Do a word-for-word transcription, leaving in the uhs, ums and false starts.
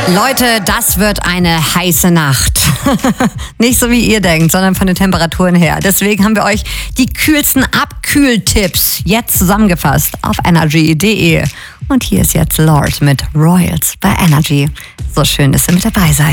Leute, das wird eine heiße Nacht. Nicht so wie ihr denkt, sondern von den Temperaturen her. Deswegen haben wir euch die kühlsten Abkühltipps jetzt zusammengefasst auf energy punkt de. Und hier ist jetzt Lord mit Royals bei Energy. So schön, dass ihr mit dabei seid.